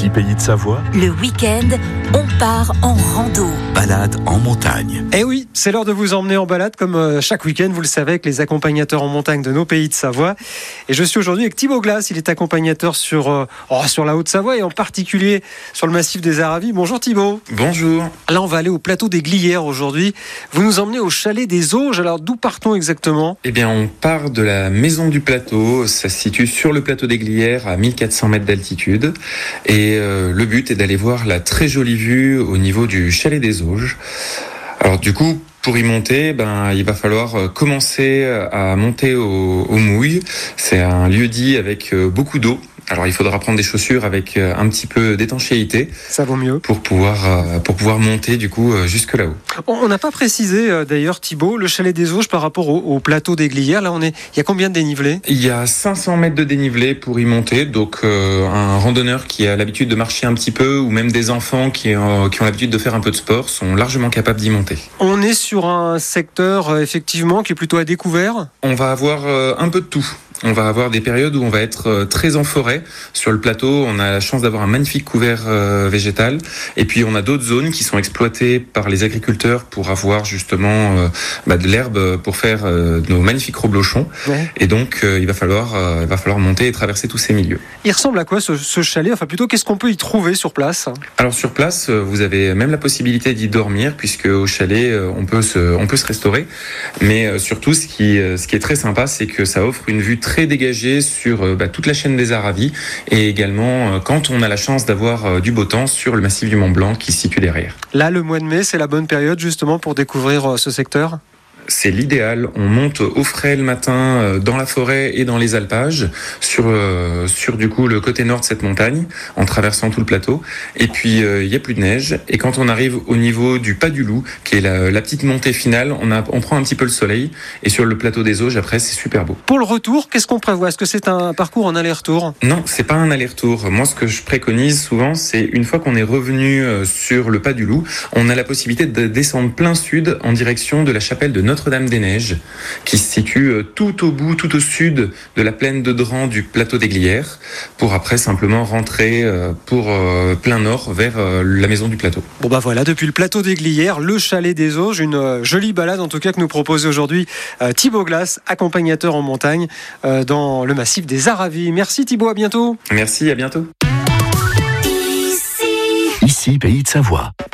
Ici, Pays de Savoie, Le week-end, on part en rando. balade en montagne. Eh oui, c'est l'heure de vous emmener en balade comme chaque week-end, vous le savez, avec les accompagnateurs en montagne de nos Pays de Savoie. Et je suis aujourd'hui avec Thibaut Glass, il est accompagnateur sur la Haute-Savoie et en particulier sur le massif des Aravis. Bonjour Thibaut. Bonjour. Là, on va aller au plateau des Glières aujourd'hui. Vous nous emmenez au chalet des Auges. Alors, d'où partons exactement ? Eh bien, on part de la maison du plateau. Ça se situe sur le plateau des Glières à 1400 mètres d'altitude. Et le but est d'aller voir la très jolie vue au niveau du chalet des Auges. Alors du coup, pour y monter, il va falloir commencer à monter au Mouille. C'est un lieu-dit avec beaucoup d'eau. Alors il faudra prendre des chaussures avec un petit peu d'étanchéité. Ça vaut mieux. Pour pouvoir monter du coup jusque là-haut. On n'a pas précisé d'ailleurs Thibaut, le chalet des Auges par rapport au plateau des Glières. Là, il y a combien de dénivelé ? Il y a 500 mètres de dénivelé pour y monter. Donc un randonneur qui a l'habitude de marcher un petit peu ou même des enfants qui ont l'habitude de faire un peu de sport sont largement capables d'y monter. On est sur un secteur effectivement qui est plutôt à découvert. On va avoir un peu de tout. On va avoir des périodes où on va être très en forêt. Sur le plateau, on a la chance d'avoir un magnifique couvert végétal. Et puis, on a d'autres zones qui sont exploitées par les agriculteurs pour avoir justement de l'herbe pour faire nos magnifiques reblochons. Ouais. Et donc, il va falloir monter et traverser tous ces milieux. Il ressemble à quoi ce chalet ? Enfin, plutôt, qu'est-ce qu'on peut y trouver sur place ? Alors, sur place, vous avez même la possibilité d'y dormir, puisque au chalet, on peut se restaurer. Mais surtout, ce qui est très sympa, c'est que ça offre une vue très dégagée sur toute la chaîne des Aravis et également quand on a la chance d'avoir du beau temps sur le massif du Mont Blanc qui se situe derrière. Là, le mois de mai, c'est la bonne période justement pour découvrir ce secteur ? C'est l'idéal. On monte au frais le matin dans la forêt et dans les alpages sur du coup le côté nord de cette montagne en traversant tout le plateau. Et puis il y a plus de neige. Et quand on arrive au niveau du Pas du Loup, qui est la petite montée finale, on prend un petit peu le soleil. Et sur le plateau des Auges, après, c'est super beau. Pour le retour, qu'est-ce qu'on prévoit ? Est-ce que c'est un parcours en aller-retour ? Non, c'est pas un aller-retour. Moi, ce que je préconise souvent, c'est une fois qu'on est revenu sur le Pas du Loup, on a la possibilité de descendre plein sud en direction de la chapelle de Notre-Dame-des-Neiges, qui se situe tout au bout, tout au sud de la plaine de Dran du plateau des Glières, pour après simplement rentrer pour plein nord vers la maison du plateau. Bon voilà, depuis le plateau des Glières, le chalet des Auges, une jolie balade en tout cas que nous propose aujourd'hui Thibaut Glass, accompagnateur en montagne dans le massif des Aravis. Merci Thibaut, à bientôt. Merci, à bientôt. Ici, Pays de Savoie.